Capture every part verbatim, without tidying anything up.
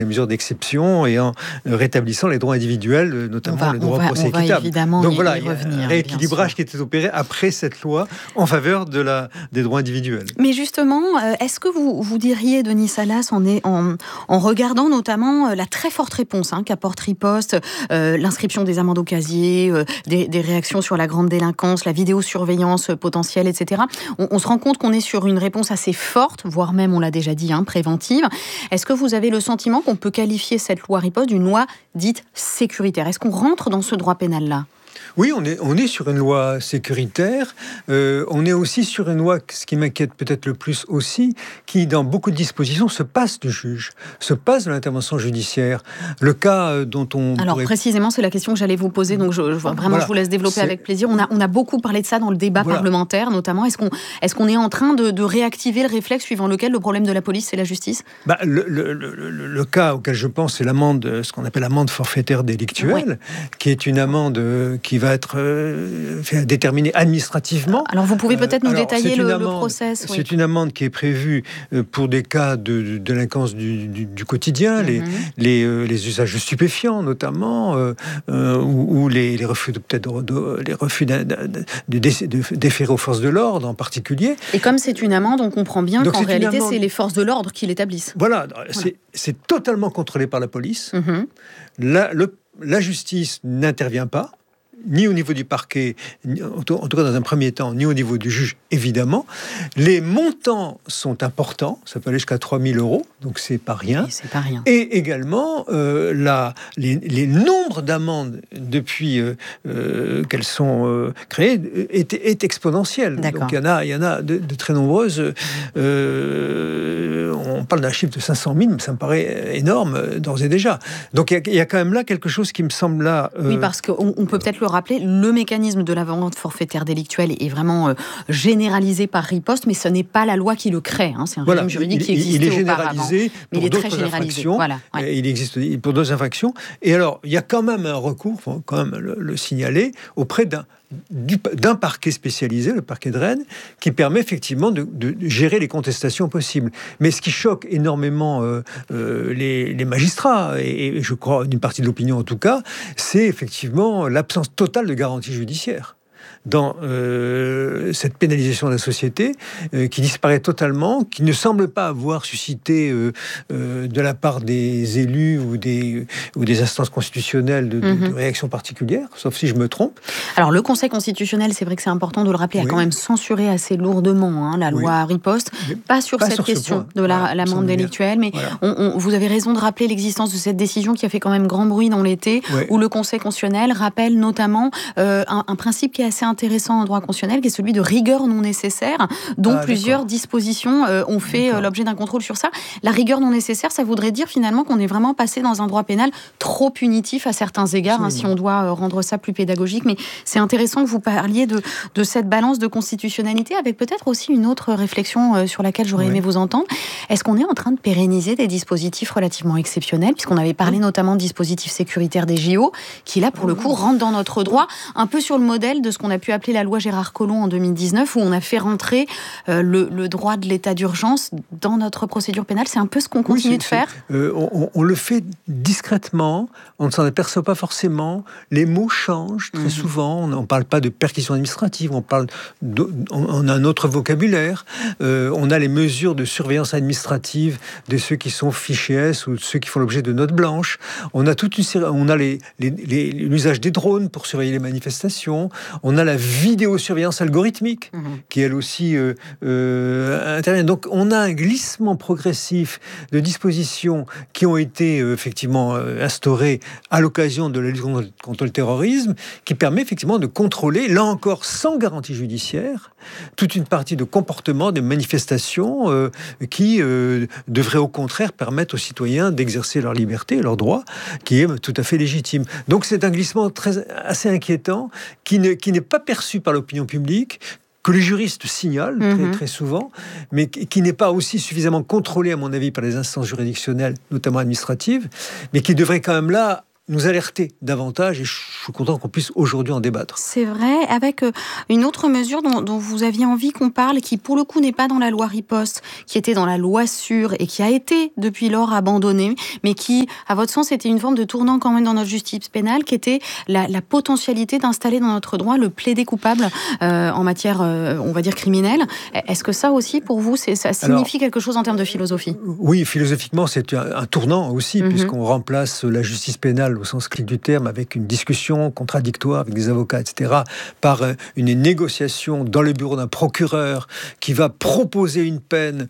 les mesures d'exception et en rétablissant les droits individuels, notamment va, le droit va, au procès équitable. Évidemment Donc y, voilà, y il y a revenir, un rééquilibrage qui était opéré après cette loi en faveur de la, des droits individuels. Mais justement, est-ce que vous, vous diriez, Denis Salas, en, est, en, en regardant notamment la très forte réponse hein, qu'apporte Riposte, euh, l'inscription des amendes au casier, euh, des, des réactions sur la grande délinquance, la vidéosurveillance potentielle, et cetera, on, on se rend compte qu'on est sur une réponse assez forte, voire même, on l'a déjà dit, hein, préventive. Est-ce que vous avez le sentiment qu'on peut qualifier cette loi Riposte d'une loi dite sécuritaire? Est-ce qu'on rentre dans ce droit pénal-là? Oui, on est, on est sur une loi sécuritaire. Euh, on est aussi sur une loi, ce qui m'inquiète peut-être le plus aussi, qui, dans beaucoup de dispositions, se passe du juge, se passe de l'intervention judiciaire. Le cas dont on... Alors, pourrait... précisément, c'est la question que j'allais vous poser, donc je, je, vraiment, voilà. je vous laisse développer c'est... avec plaisir. On a, on a beaucoup parlé de ça dans le débat voilà. parlementaire, notamment. Est-ce qu'on, est-ce qu'on est en train de, de réactiver le réflexe suivant lequel le problème de la police, c'est la justice? bah, le, le, le, le, le cas auquel je pense, c'est l'amende, ce qu'on appelle l'amende forfaitaire délictuelle, oui. qui est une amende qui va être euh, déterminée administrativement. Alors vous pouvez peut-être nous euh, alors, détailler le, amende, le process. C'est oui. une amende qui est prévue pour des cas de, de délinquance du, du, du quotidien, mm-hmm. les, les, euh, les usages de stupéfiants notamment, euh, euh, ou, ou les, les refus de, peut-être de, de, les refus de, de, de, de déférer aux forces de l'ordre en particulier. Et comme c'est une amende, on comprend bien Donc qu'en réalité amende... c'est les forces de l'ordre qui l'établissent. Voilà, voilà. C'est, c'est totalement contrôlé par la police. Mm-hmm. La, le, la justice n'intervient pas, ni au niveau du parquet, en tout cas dans un premier temps, ni au niveau du juge, évidemment. Les montants sont importants, ça peut aller jusqu'à trois mille euros, donc c'est pas rien. Oui, c'est pas rien. Et également, euh, la, les, les nombres d'amendes depuis euh, euh, qu'elles sont euh, créées est, est exponentiel. D'accord. Donc il y en a, il y en a de, de très nombreuses. Euh, on parle d'un chiffre de cinq cent mille, mais ça me paraît énorme d'ores et déjà. Donc il y, a, il y a quand même là quelque chose qui me semble là... Euh... Oui, parce qu'on on peut peut-être le rappeler, le mécanisme de la vente forfaitaire délictuelle est vraiment euh, généralisé par Riposte, mais ce n'est pas la loi qui le crée. Hein. C'est un voilà, régime juridique il, qui existait il est généralisé auparavant, pour il est d'autres très généralisé. Infractions. Voilà, ouais. Il existe pour d'autres infractions. Et alors, il y a quand même un recours, il faut quand même le, le signaler, auprès d'un Du, d'un parquet spécialisé, le parquet de Rennes, qui permet effectivement de, de gérer les contestations possibles. Mais ce qui choque énormément euh, euh, les, les magistrats, et, et je crois une partie de l'opinion en tout cas, c'est effectivement l'absence totale de garantie judiciaire dans euh, cette pénalisation de la société euh, qui disparaît totalement, qui ne semble pas avoir suscité euh, euh, de la part des élus ou des, ou des instances constitutionnelles de, mm-hmm. de, de réaction particulière, sauf si je me trompe. Alors le Conseil constitutionnel, c'est vrai que c'est important de le rappeler, oui. a quand même censuré assez lourdement hein, la loi oui. Riposte, mais pas sur pas cette sur question de la, voilà, l'amende délictuelle, mais voilà. on, on, vous avez raison de rappeler l'existence de cette décision qui a fait quand même grand bruit dans l'été, oui. où le Conseil constitutionnel rappelle notamment euh, un, un principe qui est assez intéressant en droit constitutionnel, qui est celui de rigueur non nécessaire, dont ah, plusieurs d'accord. dispositions euh, ont fait euh, l'objet d'un contrôle sur ça. La rigueur non nécessaire, ça voudrait dire finalement qu'on est vraiment passé dans un droit pénal trop punitif à certains égards, hein, si on doit euh, rendre ça plus pédagogique. Mais c'est intéressant que vous parliez de, de cette balance de constitutionnalité, avec peut-être aussi une autre réflexion euh, sur laquelle j'aurais oui. aimé vous entendre. Est-ce qu'on est en train de pérenniser des dispositifs relativement exceptionnels, puisqu'on avait parlé oui. notamment de dispositifs sécuritaires des J O, qui là, pour le coup, rentrent dans notre droit, un peu sur le modèle de ce qu'on a pu appeler la loi Gérard Collomb en deux mille dix-neuf, où on a fait rentrer euh, le, le droit de l'état d'urgence dans notre procédure pénale. C'est un peu ce qu'on continue oui, de faire. Euh, on, on le fait discrètement, on ne s'en aperçoit pas forcément. Les mots changent très mmh. souvent. On ne parle pas de perquisition administrative, on parle de, on, on a un autre vocabulaire. Euh, on a les mesures de surveillance administrative de ceux qui sont fichés S ou de ceux qui font l'objet de notes blanches. On a toute une série, on a les, les, les, l'usage des drones pour surveiller les manifestations. On a la vidéosurveillance algorithmique, mmh. qui elle aussi euh, euh, intervient. Donc on a un glissement progressif de dispositions qui ont été euh, effectivement euh, instaurées à l'occasion de la lutte contre, contre le terrorisme, qui permet effectivement de contrôler, là encore sans garantie judiciaire, toute une partie de comportements, de manifestations euh, qui euh, devraient au contraire permettre aux citoyens d'exercer leur liberté, leur droit, qui est tout à fait légitime. Donc c'est un glissement très, assez inquiétant qui, ne, qui n'est pas perçu par l'opinion publique, que les juristes signalent très, mmh. très souvent, mais qui n'est pas aussi suffisamment contrôlé, à mon avis, par les instances juridictionnelles, notamment administratives, mais qui devrait quand même là nous alerter davantage, et je suis content qu'on puisse aujourd'hui en débattre. C'est vrai, avec une autre mesure dont, dont vous aviez envie qu'on parle, qui pour le coup n'est pas dans la loi riposte, qui était dans la loi sûre et qui a été depuis lors abandonnée, mais qui, à votre sens, était une forme de tournant quand même dans notre justice pénale, qui était la, la potentialité d'installer dans notre droit le plaidé coupable euh, en matière, euh, on va dire, criminelle. Est-ce que ça aussi, pour vous, c'est, ça signifie Alors, quelque chose en termes de philosophie ? Oui, philosophiquement, c'est un, un tournant aussi, mm-hmm. puisqu'on remplace la justice pénale au sens strict du terme, avec une discussion contradictoire avec des avocats, et cetera, par une négociation dans le bureau d'un procureur qui va proposer une peine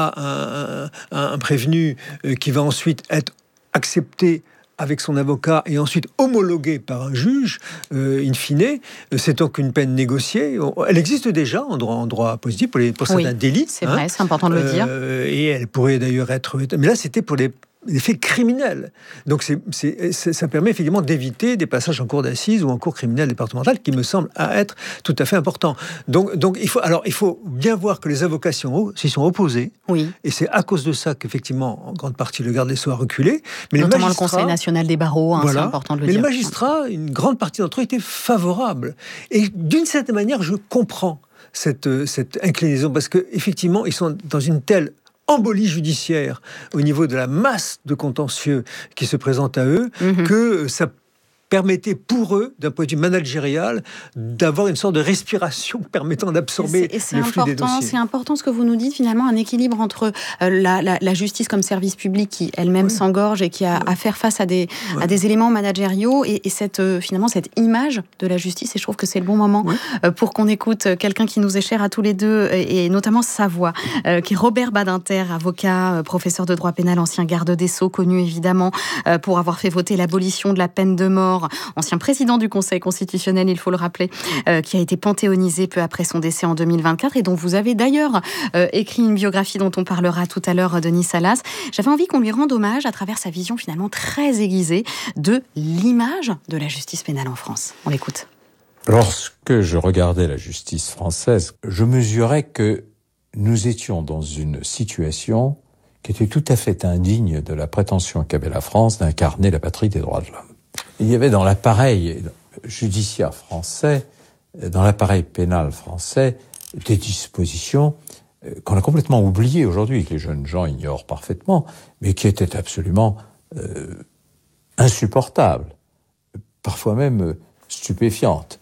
à un, un, un prévenu euh, qui va ensuite être accepté avec son avocat et ensuite homologué par un juge, euh, in fine, c'est donc une peine négociée. Elle existe déjà en droit, en droit positif pour, les, pour certains oui, délits. C'est hein, vrai, c'est important de le dire. Euh, et elle pourrait d'ailleurs être... Mais là, c'était pour les des faits criminels. Donc c'est, c'est, c'est, ça permet effectivement d'éviter des passages en cour d'assises ou en cour criminelle départementale qui me semble à être tout à fait important. Donc, donc il faut, alors, il faut bien voir que les avocats s'y sont, s'y sont opposés. Oui. Et c'est à cause de ça qu'effectivement, en grande partie, le garde des Sceaux a reculé. Mais notamment le Conseil national des barreaux, hein, voilà, c'est important de le mais dire. Mais les magistrats, une grande partie d'entre eux étaient favorables. Et d'une certaine manière, je comprends cette, cette inclinaison parce qu'effectivement, ils sont dans une telle embolie judiciaire au niveau de la masse de contentieux qui se présente à eux, mmh. que ça permettait pour eux, d'un point de vue managérial, d'avoir une sorte de respiration permettant d'absorber et c'est, et c'est le flux des dossiers. C'est important ce que vous nous dites, finalement, un équilibre entre euh, la, la, la justice comme service public qui elle-même oui. s'engorge et qui a oui. à faire face à des, oui. à des éléments managériaux et, et cette, euh, finalement cette image de la justice. Et je trouve que c'est le bon moment oui. euh, pour qu'on écoute quelqu'un qui nous est cher à tous les deux et, et notamment sa voix, euh, qui est Robert Badinter, avocat, euh, professeur de droit pénal, ancien garde des Sceaux, connu évidemment euh, pour avoir fait voter l'abolition de la peine de mort, ancien président du Conseil constitutionnel, il faut le rappeler, euh, qui a été panthéonisé peu après son décès en deux mille vingt-quatre et dont vous avez d'ailleurs euh, écrit une biographie dont on parlera tout à l'heure, Denis Salas. J'avais envie qu'on lui rende hommage à travers sa vision finalement très aiguisée de l'image de la justice pénale en France. On l'écoute. Lorsque je regardais la justice française, je mesurais que nous étions dans une situation qui était tout à fait indigne de la prétention qu'avait la France d'incarner la patrie des droits de l'homme. Il y avait dans l'appareil judiciaire français, dans l'appareil pénal français, des dispositions qu'on a complètement oubliées aujourd'hui, que les jeunes gens ignorent parfaitement, mais qui étaient absolument euh, insupportables, parfois même stupéfiantes.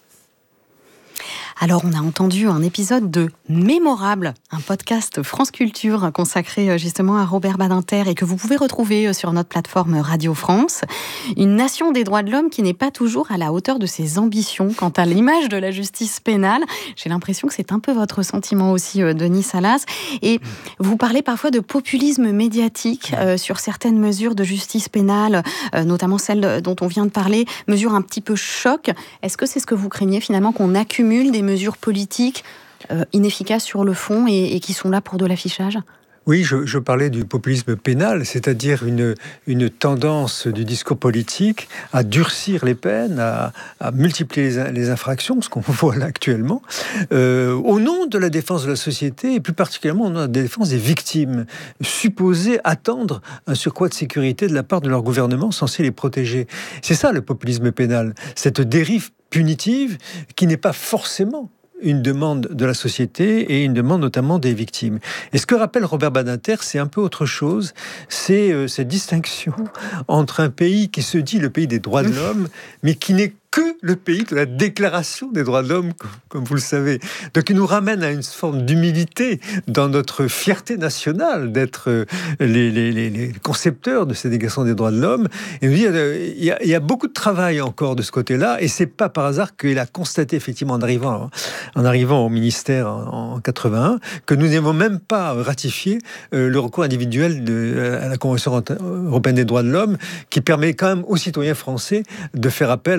Alors, on a entendu un épisode de Mémorable, un podcast France Culture consacré justement à Robert Badinter et que vous pouvez retrouver sur notre plateforme Radio France. Une nation des droits de l'homme qui n'est pas toujours à la hauteur de ses ambitions quant à l'image de la justice pénale. J'ai l'impression que c'est un peu votre sentiment aussi, Denis Salas. Et vous parlez parfois de populisme médiatique euh, sur certaines mesures de justice pénale, euh, notamment celle dont on vient de parler, mesures un petit peu choc. Est-ce que c'est ce que vous craignez finalement, qu'on accumule des mesures politiques euh, inefficaces sur le fond et, et qui sont là pour de l'affichage ? Oui, je, je parlais du populisme pénal, c'est-à-dire une, une tendance du discours politique à durcir les peines, à, à multiplier les, les infractions, ce qu'on voit là actuellement, euh, au nom de la défense de la société et plus particulièrement au nom de la défense des victimes, supposées attendre un surcroît de sécurité de la part de leur gouvernement censé les protéger. C'est ça le populisme pénal, cette dérive punitive qui n'est pas forcément une demande de la société et une demande notamment des victimes. Et ce que rappelle Robert Badinter, c'est un peu autre chose, c'est euh, cette distinction entre un pays qui se dit le pays des droits de l'homme, mais qui n'est que le pays de la déclaration des droits de l'homme, comme vous le savez. Donc il nous ramène à une forme d'humilité dans notre fierté nationale d'être les, les, les concepteurs de cette déclaration des droits de l'homme. Et nous dit, il y a, il y a beaucoup de travail encore de ce côté-là, et c'est pas par hasard qu'il a constaté effectivement en arrivant, en arrivant au ministère en, en quatre-vingt-un que nous n'avons même pas ratifié euh, le recours individuel de, à la Convention européenne des droits de l'homme, qui permet quand même aux citoyens français de faire appel à cette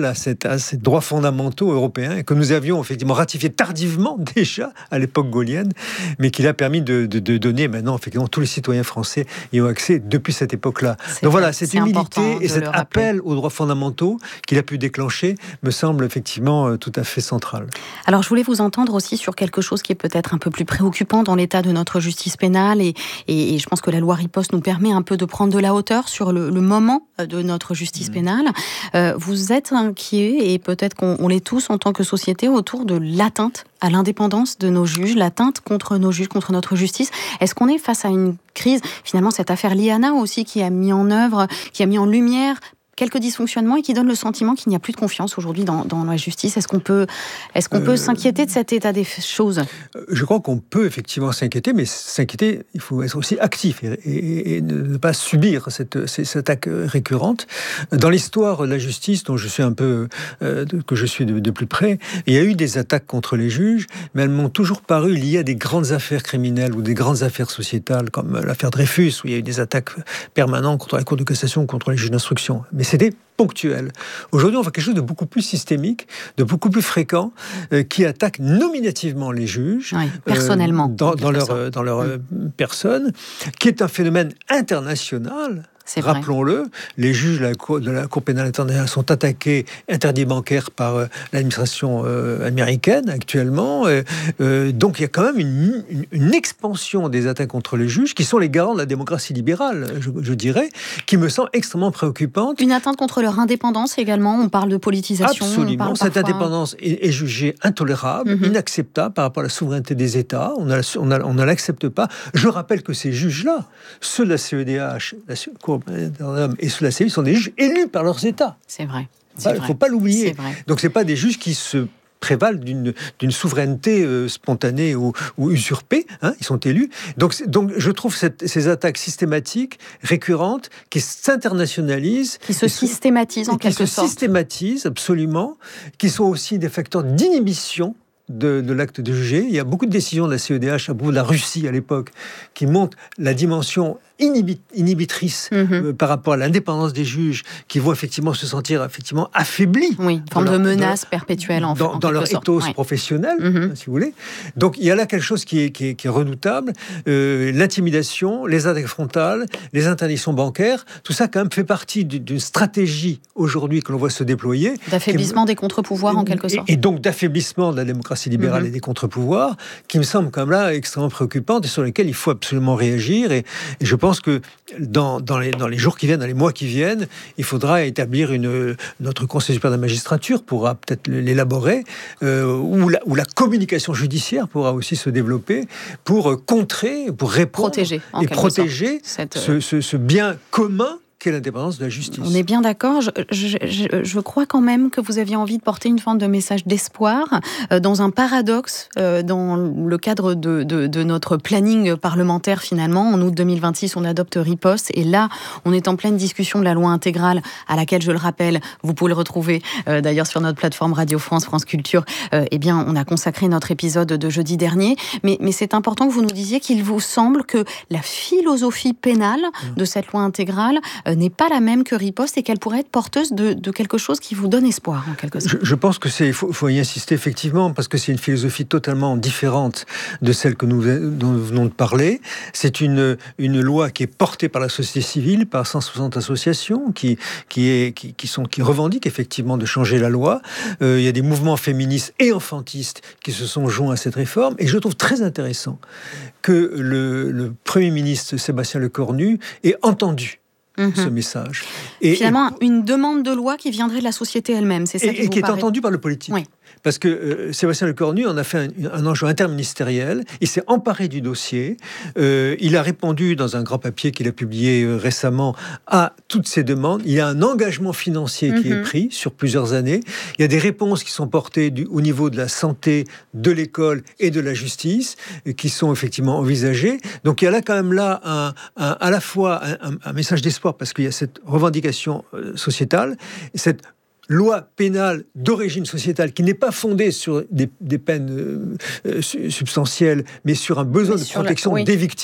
à ces droits fondamentaux européens que nous avions effectivement ratifiés tardivement déjà à l'époque gaulienne, mais qu'il a permis de, de, de donner maintenant effectivement tous les citoyens français y ont accès depuis cette époque-là. C'est Donc vrai, voilà, cette humilité et cet appel aux droits fondamentaux qu'il a pu déclencher me semble effectivement tout à fait central. Alors je voulais vous entendre aussi sur quelque chose qui est peut-être un peu plus préoccupant dans l'état de notre justice pénale et, et, et je pense que la loi riposte nous permet un peu de prendre de la hauteur sur le, le moment de notre justice mmh. pénale. Euh, vous êtes inquiet et peut-être qu'on on l'est tous en tant que société autour de l'atteinte à l'indépendance de nos juges, l'atteinte contre nos juges, contre notre justice. Est-ce qu'on est face à une crise, finalement cette affaire Liana aussi qui a mis en œuvre, qui a mis en lumière quelques dysfonctionnements et qui donne le sentiment qu'il n'y a plus de confiance aujourd'hui dans, dans la justice. Est-ce qu'on peut, est-ce qu'on euh, peut s'inquiéter de cet état des choses ? Je crois qu'on peut effectivement s'inquiéter, mais s'inquiéter, il faut être aussi actif et, et, et ne pas subir cette, cette attaque récurrente. Dans l'histoire de la justice, dont je suis un peu, euh, que je suis de, de plus près, il y a eu des attaques contre les juges, mais elles m'ont toujours paru liées à des grandes affaires criminelles ou des grandes affaires sociétales, comme l'affaire Dreyfus, où il y a eu des attaques permanentes contre la Cour de cassation, contre les juges d'instruction. Mais c'était ponctuel. Aujourd'hui, on voit quelque chose de beaucoup plus systémique, de beaucoup plus fréquent, euh, qui attaque nominativement les juges, oui, personnellement, euh, dans, dans leur, euh, dans leur euh, personne, qui est un phénomène international. C'est Rappelons-le, vrai. les juges de la Cour, de la Cour pénale internationale sont attaqués, interdits bancaires par euh, l'administration euh, américaine actuellement. Euh, euh, donc il y a quand même une, une, une expansion des attaques contre les juges qui sont les garants de la démocratie libérale, je, je dirais, qui me semble extrêmement préoccupante. Une atteinte contre leur indépendance également, on parle de politisation. Absolument, on parle cette parfois... indépendance est, est jugée intolérable, mm-hmm. inacceptable par rapport à la souveraineté des États. On ne l'accepte pas. Je rappelle que ces juges-là, ceux de la C E D H, la Cour et ceux de la C E D H sont des juges élus par leurs États. C'est vrai. Il ne faut pas l'oublier. Donc ce n'est pas des juges qui se prévalent d'une, d'une souveraineté euh, spontanée ou, ou usurpée. Hein, ils sont élus. Donc, donc je trouve cette, ces attaques systématiques, récurrentes, qui s'internationalisent. Qui se systématisent en quelque sorte. Qui se systématisent, absolument. Qui sont aussi des facteurs d'inhibition De, de l'acte de juger. Il y a beaucoup de décisions de la C E D H à propos de la Russie à l'époque qui montrent la dimension inhibi- inhibitrice mm-hmm. euh, par rapport à l'indépendance des juges qui vont effectivement se sentir effectivement affaiblis. Oui, une forme de menace dans, perpétuelle en, dans, en dans leur ethos ouais. professionnel, mm-hmm. si vous voulez. Donc il y a là quelque chose qui est, qui est, qui est redoutable. Euh, l'intimidation, les attaques frontales, les interdictions bancaires, tout ça quand même fait partie d'une stratégie aujourd'hui que l'on voit se déployer. D'affaiblissement qui, des contre-pouvoirs en quelque sorte. Et, et donc d'affaiblissement de la démocratie libérale mmh. et des contre-pouvoirs, qui me semblent comme là extrêmement préoccupantes et sur lesquelles il faut absolument réagir. Et, et je pense que dans, dans, les, dans les jours qui viennent, dans les mois qui viennent, il faudra établir une... Notre Conseil supérieur de la magistrature pourra peut-être l'élaborer, euh, où, la, où la communication judiciaire pourra aussi se développer pour contrer, pour répondre protéger, et protéger cette... ce, ce, ce bien commun qu'est l'indépendance de la justice. On est bien d'accord. Je, je, je, je crois quand même que vous aviez envie de porter une forme de message d'espoir euh, dans un paradoxe, euh, dans le cadre de, de, de notre planning parlementaire finalement. En août deux mille vingt-six, on adopte Riposte et là, on est en pleine discussion de la loi intégrale à laquelle, je le rappelle, vous pouvez le retrouver euh, d'ailleurs sur notre plateforme Radio France, France Culture. Euh, eh bien, on a consacré notre épisode de jeudi dernier. Mais, mais c'est important que vous nous disiez qu'il vous semble que la philosophie pénale de cette loi intégrale euh, n'est pas la même que Riposte et qu'elle pourrait être porteuse de, de quelque chose qui vous donne espoir, en quelque sorte. Je, je pense que c'est, il faut, faut y insister effectivement, parce que c'est une philosophie totalement différente de celle que nous, dont nous venons de parler. C'est une, une loi qui est portée par la société civile, par cent soixante associations qui, qui, est, qui, qui, sont, qui revendiquent effectivement de changer la loi. Euh, il y a des mouvements féministes et enfantistes qui se sont joints à cette réforme, et je trouve très intéressant que le, le Premier ministre Sébastien Lecornu ait entendu Mmh. ce message. Et, Finalement, et, une demande de loi qui viendrait de la société elle-même, c'est ça et, qui et vous qui paraît... est entendue par le politique. Oui. Parce que euh, Sébastien Lecornu en a fait un, un enjeu interministériel, il s'est emparé du dossier, euh, il a répondu dans un grand papier qu'il a publié euh, récemment à toutes ces demandes, il y a un engagement financier qui mm-hmm. est pris sur plusieurs années, il y a des réponses qui sont portées du, au niveau de la santé, de l'école et de la justice, euh, qui sont effectivement envisagées. Donc il y a là quand même là un, un, à la fois un, un, un message d'espoir, parce qu'il y a cette revendication euh, sociétale, cette loi pénale d'origine sociétale qui n'est pas fondée sur des, des peines euh, substantielles, mais sur un besoin mais de protection la... oui. des victimes.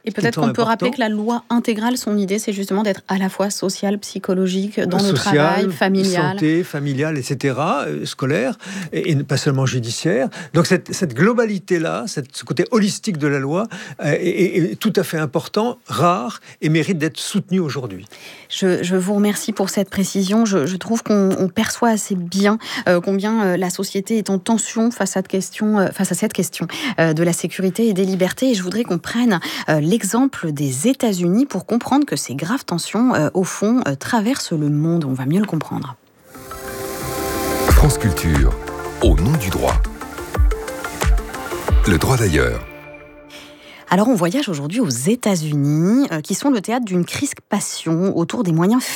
Et peut-être qu'on peut rappeler que la loi intégrale, son idée, c'est justement d'être à la fois sociale, psychologique, dans Social, le travail, familial. Santé, familiale, et cetera, euh, scolaire, et, et pas seulement judiciaire. Donc cette, cette globalité-là, cette, ce côté holistique de la loi euh, est, est, est tout à fait important, rare, et mérite d'être soutenu aujourd'hui. Je, je vous remercie pour cette précision. Je, je trouve qu'on on perçoit assez bien euh, combien euh, la société est en tension face à, cette question, euh, face à cette question euh, de la sécurité et des libertés. Et je voudrais qu'on prenne euh, l'exemple des États-Unis pour comprendre que ces graves tensions, euh, au fond, euh, traversent le monde. On va mieux le comprendre. France Culture, au nom du droit. Le droit d'ailleurs. Alors on voyage aujourd'hui aux États-Unis, euh, qui sont le théâtre d'une crisp passion autour des moyens